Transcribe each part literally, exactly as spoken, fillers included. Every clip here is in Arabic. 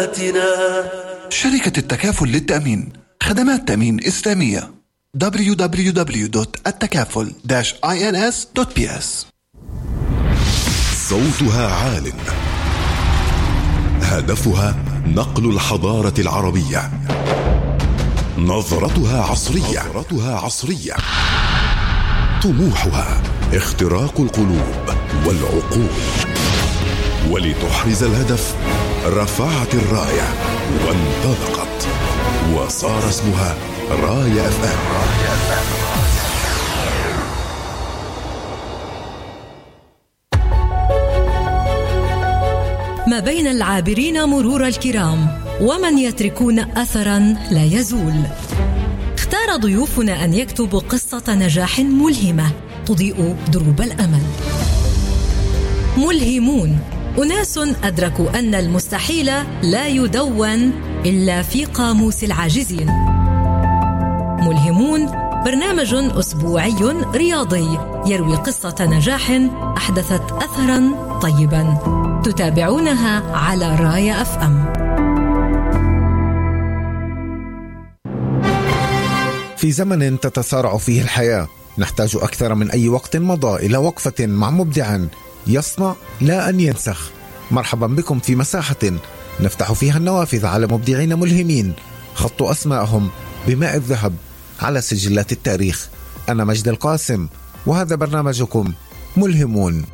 حياتنا. شركة التكافل للتأمين، خدمات تأمين إسلامية. دبليو دبليو دبليو دوت التكافل داش آي إن إس دوت بي إس. صوتها عال، هدفها نقل الحضارة العربية، نظرتها عصرية، نظرتها عصرية. طموحها اختراق القلوب والعقول، ولتحرز الهدف رفعت الراية وانطلقت، وصار اسمها راية أف أم. ما بين العابرين مرور الكرام ومن يتركون أثرا لا يزول. اختار ضيوفنا أن يكتبوا قصة نجاح ملهمة تضيء دروب الأمل. ملهمون، أناس أدركوا أن المستحيل لا يدون إلا في قاموس العاجزين. ملهمون برنامج أسبوعي رياضي يروي قصة نجاح أحدثت أثرا طيبا، تتابعونها على راية أف أم. في زمن تتسارع فيه الحياة نحتاج أكثر من أي وقت مضى إلى وقفة مع مبدع يصنع لا أن ينسخ. مرحبا بكم في مساحة نفتح فيها النوافذ على مبدعين ملهمين خطوا أسماءهم بماء الذهب على سجلات التاريخ. أنا مجد القاسم وهذا برنامجكم ملهمون.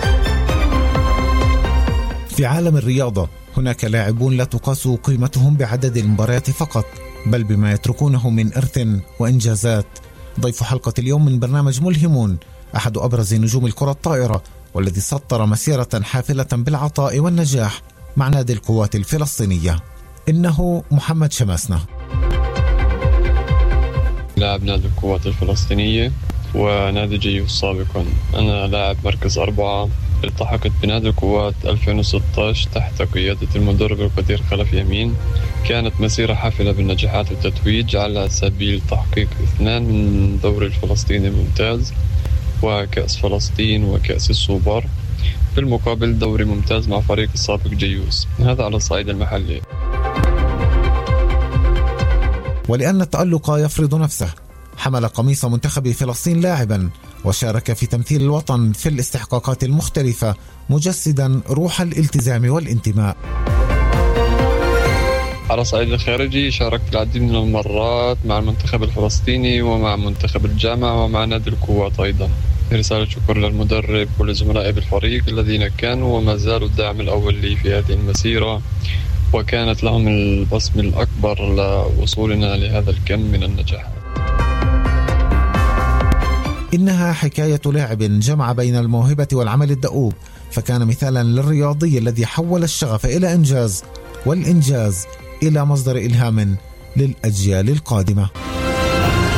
في عالم الرياضة هناك لاعبون لا تقاس قيمتهم بعدد المباريات فقط، بل بما يتركونه من إرث وإنجازات. ضيف حلقة اليوم من برنامج ملهمون أحد أبرز نجوم الكرة الطائرة، والذي سطر مسيرة حافلة بالعطاء والنجاح مع نادي القوات الفلسطينية. إنه محمد شماسنة، لاعب نادي القوات الفلسطينية ونادي جيوس سابقا. أنا لاعب مركز أربعة. التحقت بنادي القوات ألفين وستة عشر تحت قيادة المدرب القدير خلف يمين. كانت مسيرة حافلة بالنجاحات والتتويج على سبيل تحقيق اثنان من دوري الفلسطيني الممتاز وكأس فلسطين وكأس السوبر، في المقابل دوري ممتاز مع فريق السابق جيوس، هذا على الصعيد المحلي. ولأن التألق يفرض نفسه حمل قميص منتخب فلسطين لاعبا وشارك في تمثيل الوطن في الاستحقاقات المختلفة، مجسدا روح الالتزام والانتماء. على الصعيد الخارجي شاركت العديد من المرات مع المنتخب الفلسطيني ومع منتخب الجامعة ومع نادي القوات أيضا. رسالة شكر للمدرب ولزملائي بالفريق الذين كانوا وما زالوا الدعم الأول لي في هذه المسيرة، وكانت لهم البصمة الأكبر لوصولنا لهذا الكم من النجاح. إنها حكاية لاعب جمع بين الموهبة والعمل الدؤوب، فكان مثالا للرياضي الذي حول الشغف إلى إنجاز والإنجاز إلى مصدر إلهام للأجيال القادمة.